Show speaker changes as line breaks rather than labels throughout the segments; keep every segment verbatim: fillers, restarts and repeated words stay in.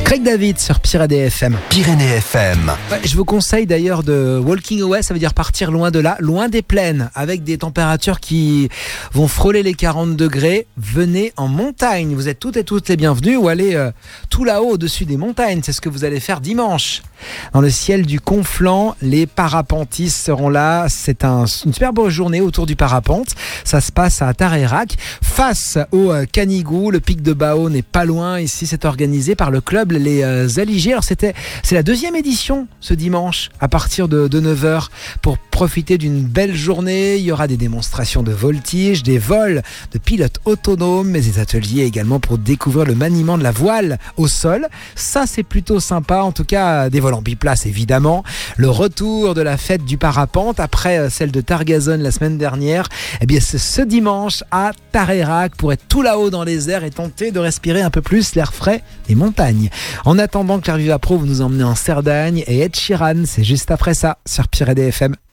Craig David sur Pyrénées F M.
Pyrénées F M.
Ouais, je vous conseille d'ailleurs de walking away, ça veut dire partir loin de là, loin des plaines, avec des températures qui vont frôler les quarante degrés. Venez en montagne, vous êtes toutes et toutes les bienvenus, ou allez euh, tout là-haut au-dessus des montagnes, c'est ce que vous allez faire dimanche. Dans le ciel du Conflent, les parapentistes seront là, c'est un, une super belle journée autour du parapente, ça se passe à Tarayrac, face au euh, Canigou, le pic de Bao n'est pas loin, ici c'est organisé par le club Les euh, Aligés. Alors c'était, c'est la deuxième édition ce dimanche à partir de, de neuf heures pour profiter d'une belle journée. Il y aura des démonstrations de voltige, des vols de pilotes autonomes, mais des ateliers également pour découvrir le maniement de la voile au sol. Ça c'est plutôt sympa, en tout cas des vols en biplace évidemment. Le retour de la fête du parapente après celle de Targazone la semaine dernière, eh bien c'est ce dimanche à Tarayrac pour être tout là-haut dans les airs et tenter de respirer un peu plus l'air frais des montagnes. En attendant, Claire Viva Pro, vous nous emmenez en Cerdagne et Ed Sheeran, c'est juste après ça sur Pyrénées F M.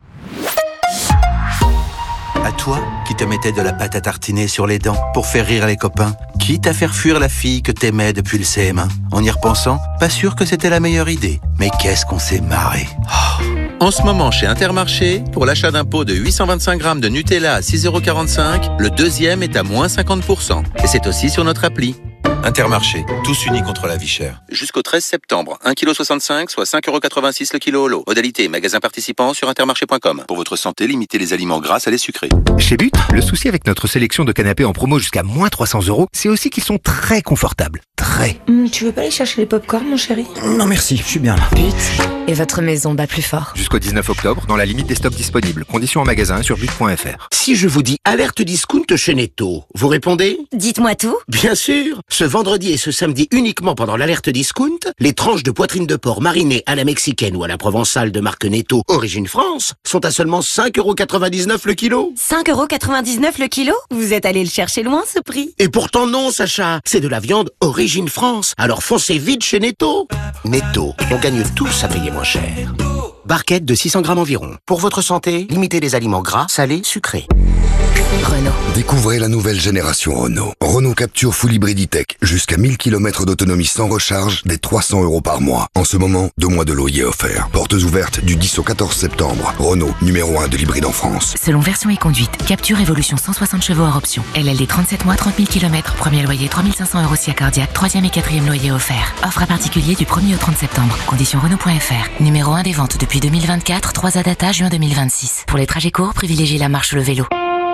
À toi, qui te mettais de la pâte à tartiner sur les dents pour faire rire les copains, quitte à faire fuir la fille que t'aimais depuis le C M un. En y repensant, pas sûr que c'était la meilleure idée. Mais qu'est-ce qu'on s'est marré. Oh.
En ce moment, chez Intermarché, pour l'achat d'un pot de huit cent vingt-cinq grammes de Nutella à six euros quarante-cinq, le deuxième est à moins cinquante pour cent. Et c'est aussi sur notre appli.
Intermarché, tous unis contre la vie chère.
Jusqu'au treize septembre, un virgule soixante-cinq kilos, soit cinq euros quatre-vingt-six le kilo au lot. Modalité, magasin participant sur intermarché point com.
Pour votre santé, limitez les aliments gras à les sucrés.
Chez But, le souci avec notre sélection de canapés en promo jusqu'à moins trois cents euros, c'est aussi qu'ils sont très confortables. Très.
Mmh, tu veux pas aller chercher les pop-corn, mon chéri?
Non merci, je suis bien là.
But. Et votre maison bat plus fort.
Jusqu'au dix-neuf octobre, dans la limite des stocks disponibles. Conditions en magasin sur but point f r.
Si je vous dis alerte discount chez Netto, vous répondez?
Dites-moi tout.
Bien sûr. Ce vendredi et ce samedi uniquement pendant l'alerte discount, les tranches de poitrine de porc marinées à la mexicaine ou à la provençale de marque Netto Origine France sont à seulement cinq euros quatre-vingt-dix-neuf le kilo.
cinq euros quatre-vingt-dix-neuf le kilo? Vous êtes allé le chercher loin, ce prix.
Et pourtant non, Sacha. C'est de la viande Origine France. Alors foncez vite chez Netto. Netto, on gagne tous à payer moins cher. Barquette de six cents grammes environ. Pour votre santé, limitez les aliments gras, salés, sucrés.
Renault.
Découvrez la nouvelle génération Renault. Renault Capture Full Hybrid E-Tech. Jusqu'à mille kilomètres d'autonomie sans recharge, dès trois cents euros par mois. En ce moment, deux mois de loyer offert. Portes ouvertes du dix au quatorze septembre. Renault, numéro un de l'hybride en France.
Selon version et conduite, Capture Evolution cent soixante chevaux hors option. L L D trente-sept mois, trente mille kilomètres. Premier loyer trois mille cinq cents euros si cardiaque. Troisième et quatrième loyer offert. Offre à particulier du premier au trente septembre. Conditions Renault point f r. Numéro un des ventes depuis deux mille vingt-quatre. trois à data juin deux mille vingt-six. Pour les trajets courts, privilégiez la marche ou le vélo.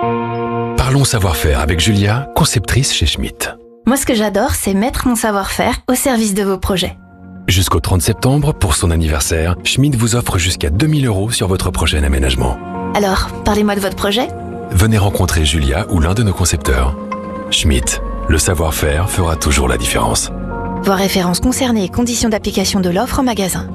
Parlons savoir-faire avec Julia, conceptrice chez Schmitt.
Moi, ce que j'adore, c'est mettre mon savoir-faire au service de vos projets.
Jusqu'au trente septembre, pour son anniversaire, Schmitt vous offre jusqu'à deux mille euros sur votre prochain aménagement.
Alors, parlez-moi de votre projet.
Venez rencontrer Julia ou l'un de nos concepteurs. Schmitt, le savoir-faire fera toujours la différence.
Voir références concernées et conditions d'application de l'offre en magasin.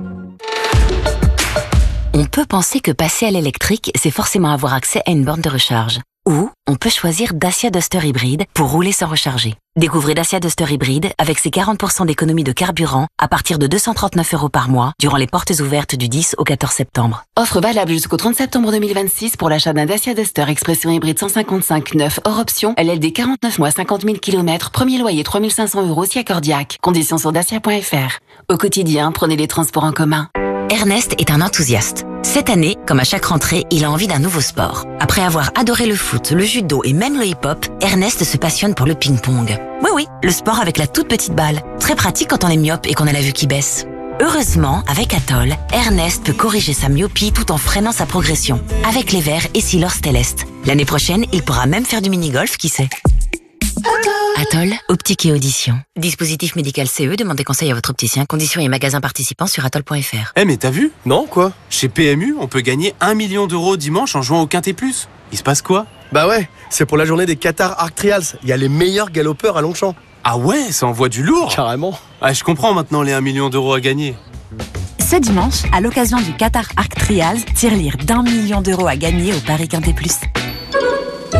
On peut penser que passer à l'électrique, c'est forcément avoir accès à une borne de recharge. Ou on peut choisir Dacia Duster Hybride pour rouler sans recharger. Découvrez Dacia Duster Hybride avec ses quarante pour cent d'économie de carburant à partir de deux cent trente-neuf euros par mois durant les portes ouvertes du dix au quatorze septembre.
Offre valable jusqu'au trente septembre deux mille vingt-six pour l'achat d'un Dacia Duster Expression Hybride cent cinquante-cinq neuf hors option, L L D quarante-neuf mois, cinquante mille kilomètres, premier loyer trois mille cinq cents euros si accordiaque. Conditions sur dacia point f r. Au quotidien, prenez les transports en commun.
Ernest est un enthousiaste. Cette année, comme à chaque rentrée, il a envie d'un nouveau sport. Après avoir adoré le foot, le judo et même le hip-hop, Ernest se passionne pour le ping-pong. Oui, oui, le sport avec la toute petite balle. Très pratique quand on est myope et qu'on a la vue qui baisse. Heureusement, avec Atoll, Ernest peut corriger sa myopie tout en freinant sa progression. Avec les verres et Silor Stellest. L'année prochaine, il pourra même faire du mini-golf, qui sait. Atoll, optique et audition. Dispositif médical C E, demandez conseil à votre opticien. Conditions et magasins participants sur atoll point f r.
Eh mais t'as vu? Non, quoi? Chez P M U, on peut gagner un million d'euros dimanche en jouant au Quintet Plus. Il se passe quoi?
Bah ouais, c'est pour la journée des Qatar Arc Trials. Il y a les meilleurs galopeurs à Longchamp.
Ah ouais, ça envoie du lourd.
Carrément.
Ah, je comprends maintenant les un million d'euros à gagner.
Ce dimanche, à l'occasion du Qatar Arc Trials, tirelire d'un million d'euros à gagner au Paris Quintet Plus.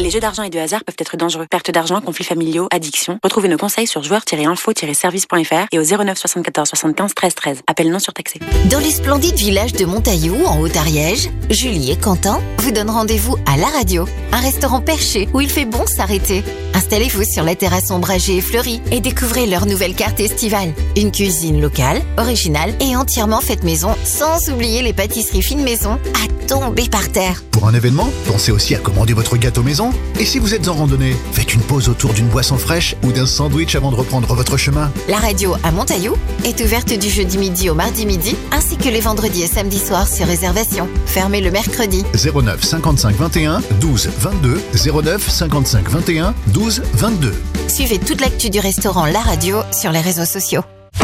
Les jeux d'argent et de hasard peuvent être dangereux. Perte d'argent, conflits familiaux, addiction. Retrouvez nos conseils sur joueurs tiret info tiret service point f r et au zéro neuf soixante-quatorze soixante-quinze treize treize. Appel non surtaxé.
Dans le splendide village de Montaillou, en Haute-Ariège, Julie et Quentin vous donnent rendez-vous à La Radio, un restaurant perché où il fait bon s'arrêter. Installez-vous sur la terrasse ombragée et fleurie et découvrez leur nouvelle carte estivale. Une cuisine locale, originale et entièrement faite maison, sans oublier les pâtisseries fines maison à tomber par terre.
Pour un événement, pensez aussi à commander votre gâteau maison. Et si vous êtes en randonnée, faites une pause autour d'une boisson fraîche ou d'un sandwich avant de reprendre votre chemin.
La Radio à Montaillou est ouverte du jeudi midi au mardi midi, ainsi que les vendredis et samedis soirs sur réservation. Fermée le mercredi.
zéro neuf cinquante-cinq vingt et un douze vingt-deux, zéro neuf cinquante-cinq vingt et un douze vingt-deux.
Suivez toute l'actu du restaurant La Radio sur les réseaux sociaux.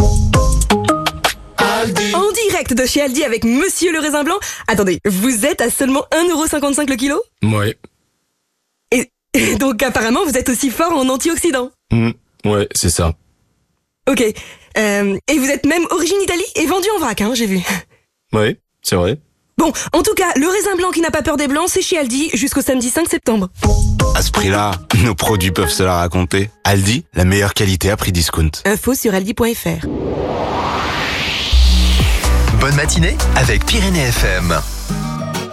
En direct de chez Aldi avec Monsieur le Raisin Blanc. Attendez, vous êtes à seulement un euro cinquante-cinq le kilo ?
Ouais.
Et, et donc apparemment vous êtes aussi fort en antioxydants.
Mmh, ouais, c'est ça.
Ok. Euh, et vous êtes même origine Italie et vendu en vrac, hein, j'ai vu.
Ouais, c'est vrai.
Bon, en tout cas, le raisin blanc qui n'a pas peur des blancs, c'est chez Aldi jusqu'au samedi cinq septembre.
À ce prix-là, nos produits peuvent se la raconter. Aldi, la meilleure qualité à prix discount.
Info sur aldi point f r.
Bonne matinée avec Pyrénées F M.